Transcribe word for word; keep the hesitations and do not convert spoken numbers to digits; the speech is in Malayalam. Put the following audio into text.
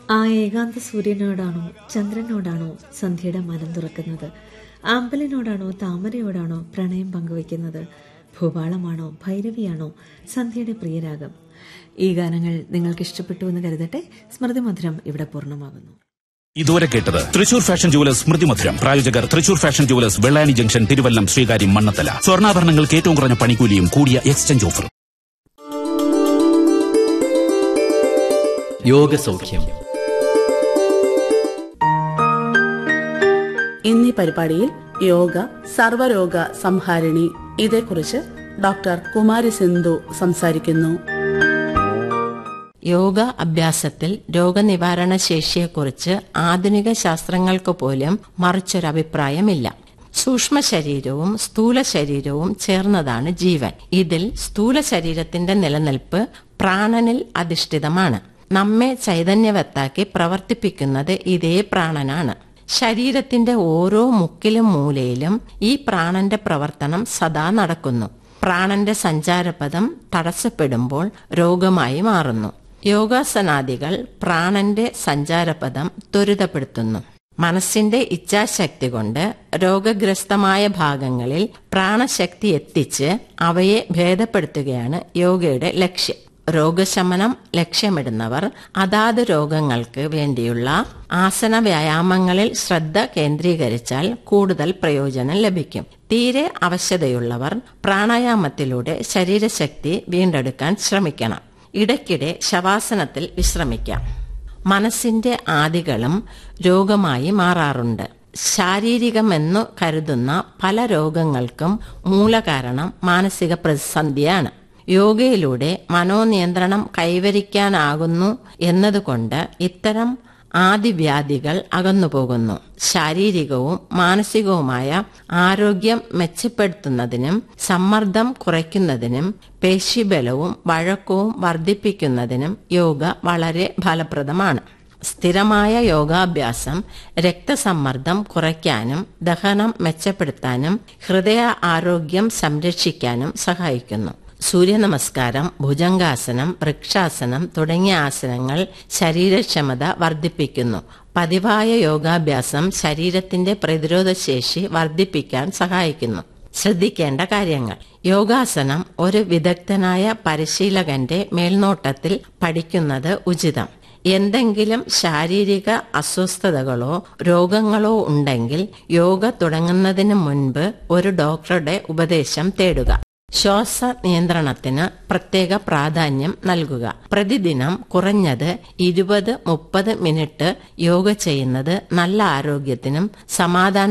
ആ ഏകാന്ത സൂര്യനോടാണോ ചന്ദ്രനോടാണോ സന്ധ്യയുടെ മനം തുറക്കുന്നത്? ആമ്പലിനോടാണോ താമരയോടാണോ പ്രണയം പങ്കുവയ്ക്കുന്നത്? ഭൂപാളമാണോ ഭൈരവിയാണോ സന്ധ്യയുടെ പ്രിയരാഗം? ഈ ഗാനങ്ങൾ നിങ്ങൾക്ക് ഇഷ്ടപ്പെട്ടു എന്ന് കരുതട്ടെ. സ്മൃതി മധുരം ഇവിടെ പൂർണ്ണമാകുന്നു. ഇതുവരെ കേട്ടത് തൃശൂർ ഫാഷൻ ജുവലേഴ്സ് സ്മൃതി മധുരം. പ്രായോജകർ Thrissur fashion jewellers, Vellani junction, Thiruvallam, Sreekaryam, Mannathala. സ്വർണ്ണാഭരണങ്ങൾക്ക് ഏറ്റവും കുറഞ്ഞ പണിക്കൂലിയും കൂടിയ എക്സ്ചേഞ്ച് ഓഫറും. യോഗസൗഖ്യം ഇന്നീ പരിപാടിയിൽ യോഗ സർവരോഗ സംഹാരിണി, ഇതേക്കുറിച്ച് ഡോക്ടർ കുമാരി സിന്ധു സംസാരിക്കുന്നു. യോഗ അഭ്യാസത്തിൽ രോഗനിവാരണ ശേഷിയെക്കുറിച്ച് ആധുനിക ശാസ്ത്രങ്ങൾക്ക് പോലും മറിച്ചൊരഭിപ്രായമില്ല. സൂക്ഷ്മ ശരീരവും സ്ഥൂല ശരീരവും ചേർന്നതാണ് ജീവൻ. ഇതിൽ സ്ഥൂല ശരീരത്തിന്റെ നിലനിൽപ്പ് പ്രാണനിൽ അധിഷ്ഠിതമാണ്. നമ്മെ ചൈതന്യവത്താക്കി പ്രവർത്തിപ്പിക്കുന്നത് ഇതേ പ്രാണനാണ്. ശരീരത്തിന്റെ ഓരോ മുക്കിലും മൂലയിലും ഈ പ്രാണന്റെ പ്രവർത്തനം സദാ നടക്കുന്നു. പ്രാണന്റെ സഞ്ചാരപഥം തടസ്സപ്പെടുമ്പോൾ രോഗമായി മാറുന്നു. യോഗാസനാദികൾ പ്രാണന്റെ സഞ്ചാരപഥം ത്വരിതപ്പെടുത്തുന്നു. മനസ്സിന്റെ ഇച്ഛാശക്തി കൊണ്ട് രോഗഗ്രസ്തമായ ഭാഗങ്ങളിൽ പ്രാണശക്തി എത്തിച്ച് അവയെ ഭേദപ്പെടുത്തുകയാണ് യോഗയുടെ ലക്ഷ്യം. രോഗശമനം ലക്ഷ്യമിടുന്നവർ അതാത് രോഗങ്ങൾക്ക് വേണ്ടിയുള്ള ആസന വ്യായാമങ്ങളിൽ ശ്രദ്ധ കേന്ദ്രീകരിച്ചാൽ കൂടുതൽ പ്രയോജനം ലഭിക്കും. തീരെ അവശതയുള്ളവർ പ്രാണായാമത്തിലൂടെ ശരീരശക്തി വീണ്ടെടുക്കാൻ ശ്രമിക്കണം. ഇടയ്ക്കിടെ ശവാസനത്തിൽ വിശ്രമിക്കാം. മനസ്സിന്റെ ആദികളും രോഗമായി മാറാറുണ്ട്. ശാരീരികമെന്നു കരുതുന്ന പല രോഗങ്ങൾക്കും മൂലകാരണം മാനസിക പ്രതിസന്ധിയാണ്. യോഗയിലൂടെ മനോനിയന്ത്രണം കൈവരിക്കാനാകുന്നു എന്നതുകൊണ്ട് ഇത്തരം ആദിവ്യാധികൾ അകന്നുപോകുന്നു. ശാരീരികവും മാനസികവുമായ ആരോഗ്യം മെച്ചപ്പെടുത്തുന്നതിനും സമ്മർദ്ദം കുറയ്ക്കുന്നതിനും പേശിബലവും വഴക്കവും വർദ്ധിപ്പിക്കുന്നതിനും യോഗ വളരെ ഫലപ്രദമാണ്. സ്ഥിരമായ യോഗാഭ്യാസം രക്തസമ്മർദ്ദം കുറയ്ക്കാനും ദഹനം മെച്ചപ്പെടുത്താനും ഹൃദയ ആരോഗ്യം സംരക്ഷിക്കാനും സഹായിക്കുന്നു. സൂര്യനമസ്കാരം, ഭുജംഗാസനം, വൃക്ഷാസനം തുടങ്ങിയ ആസനങ്ങൾ ശരീരക്ഷമത വർദ്ധിപ്പിക്കുന്നു. പതിവായ യോഗാഭ്യാസം ശരീരത്തിന്റെ പ്രതിരോധശേഷി വർദ്ധിപ്പിക്കാൻ സഹായിക്കുന്നു. ശ്രദ്ധിക്കേണ്ട കാര്യങ്ങൾ: യോഗാസനം ഒരു വിദഗ്ധനായ പരിശീലകന്റെ മേൽനോട്ടത്തിൽ പഠിക്കുന്നത് ഉചിതം. എന്തെങ്കിലും ശാരീരിക അസ്വസ്ഥതകളോ രോഗങ്ങളോ ഉണ്ടെങ്കിൽ യോഗ തുടങ്ങുന്നതിന് മുൻപ് ഒരു ഡോക്ടറുടെ ഉപദേശം തേടുക. ശ്വാസ നിയന്ത്രണത്തിന് പ്രത്യേക പ്രാധാന്യം നൽകുക. പ്രതിദിനം കുറഞ്ഞത് ഇരുപത് മുപ്പത് മിനിറ്റ് യോഗ ചെയ്യുന്നത് നല്ല ആരോഗ്യത്തിനും സമാധാന